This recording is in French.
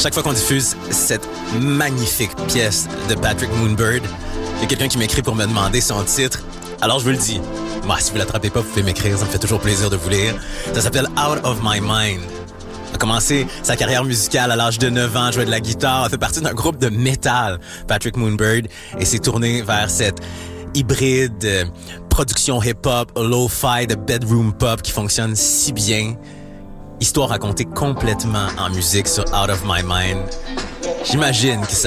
chaque fois qu'on diffuse cette magnifique pièce de Patrick Moonbird, il y a quelqu'un qui m'écrit pour me demander son titre. Alors je vous le dis. Moi, si vous l'attrapez pas, vous pouvez m'écrire. Ça me fait toujours plaisir de vous lire. Ça s'appelle Out of My Mind. Il a commencé sa carrière musicale à l'âge de 9 ans, jouait de la guitare, a fait partie d'un groupe de métal, Patrick Moonbird, et s'est tourné vers cette hybride production hip-hop, lo-fi, de bedroom pop qui fonctionne si bien. Histoire racontée complètement en musique sur Out of My Mind. J'imagine que ça